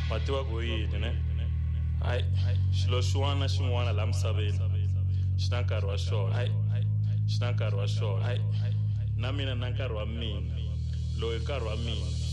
Matiwa ku yini ne hayi xilo xin'wana na xin'wana laha misaveni xi na nkarhi wa xona xi na nkarhi wa xona na mina na nkarhi wa mina loyi nkarhi wa mina